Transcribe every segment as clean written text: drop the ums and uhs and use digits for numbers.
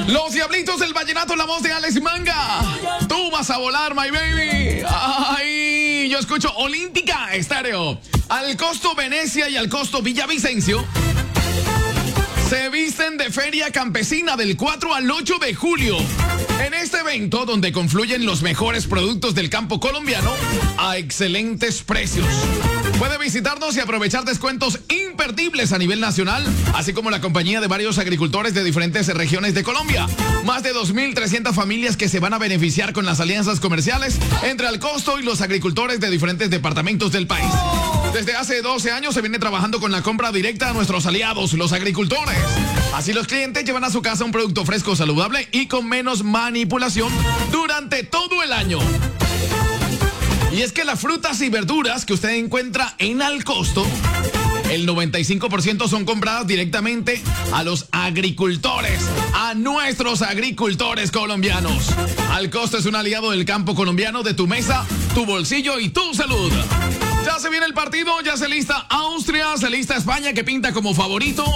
Los Diablitos del Vallenato, la voz de Alex Manga. Tú vas a volar, my baby. Ay, yo escucho Olímpica Estéreo. Al costo Venecia y al costo Villavicencio se visten de feria campesina del 4 al 8 de julio. En este evento, donde confluyen los mejores productos del campo colombiano a excelentes precios. Puede visitarnos y aprovechar descuentos imperdibles a nivel nacional, así como la compañía de varios agricultores de diferentes regiones de Colombia. Más de 2.300 familias que se van a beneficiar con las alianzas comerciales entre Alcosto y los agricultores de diferentes departamentos del país. Desde hace 12 años se viene trabajando con la compra directa a nuestros aliados, los agricultores. Así los clientes llevan a su casa un producto fresco, saludable y con menos manipulación durante todo el año. Y es que las frutas y verduras que usted encuentra en Alcosto, el 95% son compradas directamente a los agricultores, a nuestros agricultores colombianos. Alcosto es un aliado del campo colombiano, de tu mesa, tu bolsillo y tu salud. Ya se viene el partido, ya se lista Austria, se lista España, que pinta como favorito.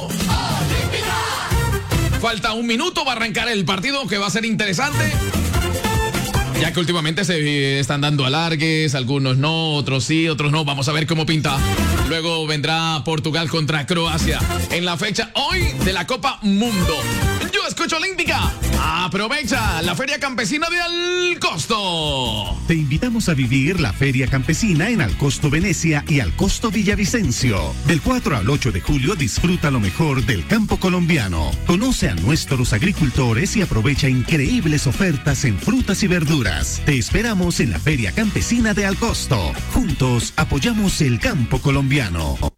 Falta un minuto para arrancar el partido, que va a ser interesante. Ya que últimamente se están dando alargues, algunos no, otros sí, otros no. Vamos a ver cómo pinta. Luego vendrá Portugal contra Croacia en la fecha hoy de la Copa Mundo. Yo escucho Olímpica. Aprovecha la Feria Campesina de Alcosto. Te invitamos a vivir la Feria Campesina en Alcosto Venecia y Alcosto Villavicencio. Del 4 al 8 de julio disfruta lo mejor del campo colombiano. Conoce a nuestros agricultores y aprovecha increíbles ofertas en frutas y verduras. Te esperamos en la Feria Campesina de Alcosto. Juntos apoyamos el campo colombiano.